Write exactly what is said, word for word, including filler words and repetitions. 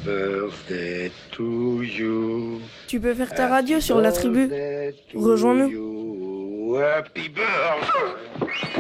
birthday to you. Tu peux faire ta Happy radio sur la tribu. birthday to Rejoins-nous. you. Happy birthday.